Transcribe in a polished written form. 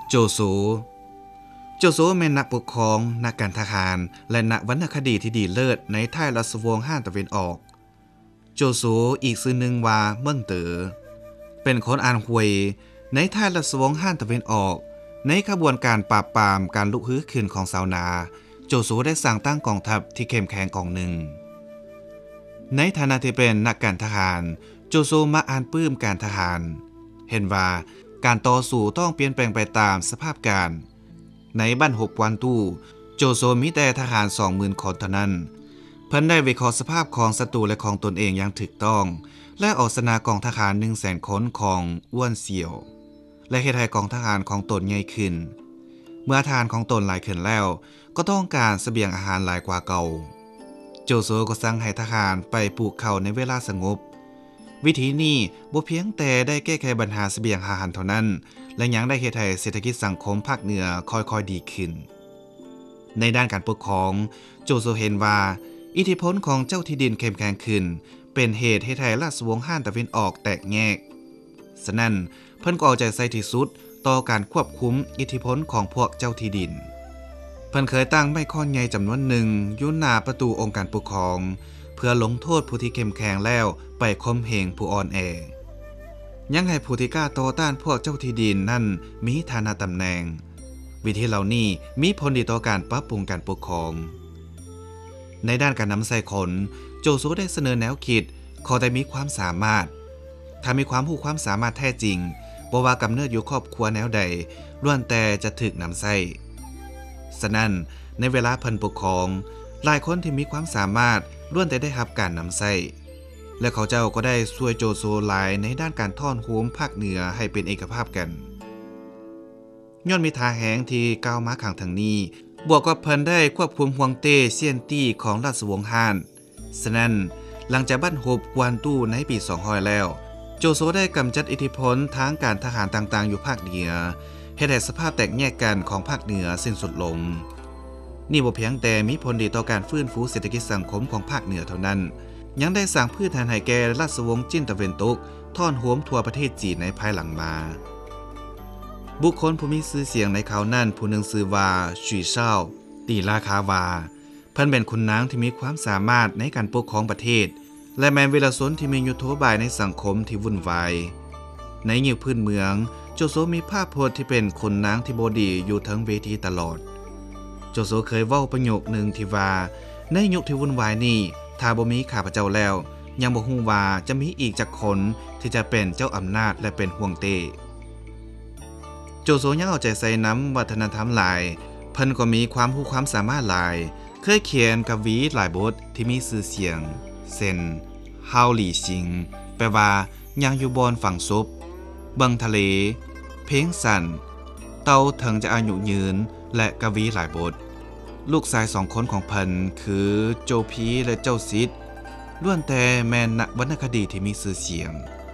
โจโซเป็นนักปกครองนักการทหารและนักวรรณคดีที่ดีเลิศในท้ายราชวงศ์ฮั่นตะวันออกโจโซอีกชื่อหนึ่งว่าเมิ่งเต๋อเป็นคนอ่านหวยในท้ายราชวงศ์ฮั่นตะวันออกในขบวนการปราบปรามการลุกฮือขึ้นของชาวนาโจโซได้สร้างตั้งกองทัพที่เข้มแข็งกองหนึ่งในฐานะที่เป็นนักการทหารโจโซมาอ่านปื้มการทหารเห็นว่าการต่อสู้ต้องเปลี่ยนแปลงไปตามสภาพการในบ้าน6วันตู้โจโซมีแต่ทหาร 20,000 คนเท่านั้นเพิ่นได้วิเคราะห์สภาพของศัตรูและของตนเองอย่างถูกต้องและออกสนากองทหาร 100,000 คนของอ้วนเสี่ยวและเฮ็ดให้กองทหารของตนใหญ่ขึ้นเมื่อทหารของตนหลายขึ้นแล้วก็ต้องการเสบียงอาหารหลายกว่าเก่าโจโซก็สั่งให้ทหารไปปลูกข้าวในเวลาสงบวิธีนี้บ่เพียงแต่ได้แก้ไขปัญหาเสบียงอาหารเท่านั้นและยังได้เฮ็ดให้เศรษฐกิจสังคมภาคเหนือค่อยๆดีขึ้นในด้านการปกครองโจโซเห็นว่าอิทธิพลของเจ้าที่ดินเข้มแข็งขึ้นเป็นเหตุให้ไทยราชวงศ์ฮั่นตะวันออกแตกแยกฉะนั้นเพิ่นก็เอาใจใส่ที่สุดต่อการควบคุมอิทธิพลของพวกเจ้าที่ดินเพิ่นเคยตั้งไม้ค้อนใหญ่จำนวนหนึ่งอยู่หน้าประตูองค์การปกครองเพื่อลงโทษผู้ที่เข้มแข็งแล้วไปข่มเหงผู้อ่อนแอยังให้ผู้ที่กล้าต่อต้านพวกเจ้าที่ดินนั่นมีฐานะตำแหน่งวิธีเหล่านี้มีผลดีต่อการปรับปรุงการปกครองในด้านการนำใส่คนโจโซได้เสนอแนวคิดขอแต่มีความสามารถถ้ามีความรู้ความสามารถแท้จริงบ่ว่ากำเนิดอยู่ครอบครัวแนวใดล้วนแต่จะถูกนำใส่ฉะนั้นในเวลาเพิ่นปกครองหลายคนที่มีความสามารถล้วนแต่ได้รับการนำใส่และเขาเจ้าก็ได้ช่วยโจโซหลายในด้านการท่อนโฮมภาคเหนือให้เป็นเอกภาพกันย้อนมีทาแหงที่ก้าวมาข้างทางนี้บวกกับเพิ่นได้ควบคุมฮวงเต้เซียนตี้ของราชวงศ์ฮั่นฉะนั้นหลังจากบ้านฮบกวนตู้ในปี200แล้วโจโซได้กำจัดอิทธิพลทางการทหารต่างๆอยู่ภาคเหนือเฮ็ดให้สภาพแตกแยกกันของภาคเหนือสิ้นสุดลงนี่บ่เพียงแต่มีผลดีต่อการฟื้นฟูเศรษฐกิจสังคมของภาคเหนือเท่านั้นยังได้สร้างพื้นฐานให้แก่ราชวงศ์จิ้นตะเวนตกท่อนโหมทั่วประเทศจีนในภายหลังมาบุคคลผู้มีชื่อเสียงในคราวนั้นผู้หนึ่งชื่อว่าฉุยเช่าตีราคาวาเพิ่นเป็นขุนนางที่มีความสามารถในการปกครองประเทศและแม้เวลาสนที่มียุทโธบายในสังคมที่วุ่นวายในยิวพื้นเมืองโจโซมีภาพโพสที่เป็นขุนนางที่บดีอยู่ทั้งเวทีตลอดโจโซเคยเว้าประโยคหนึ่งที่ว่าในยุคที่วุ่นวายนี้ถ้าบ่มีข้าพเจ้าแล้วยังบ่ฮู้ว่าจะมีอีกจักคนที่จะเป็นเจ้าอำนาจและเป็นห่วงเต้โจโซยังเอาใจใส่น้ำวัฒนธรรมหลายเพิ่นก็มีความรู้ความสามารถหลายเคยเขียนกวีหลายบทที่มีชื่อเสียงเช่นฮาวหลี่ซิงแปลว่ายังอยู่บนฝั่งซบเบิ่งทะเลเพลงสั่นเต้าถึงจะอายุยืนและกวีหลายบทลูกชาย2คนของเพิ่นคือโจพีและเจ้าซิดล้วนแต่แม่นนักวรรณคดีที่มีชื่อเสียง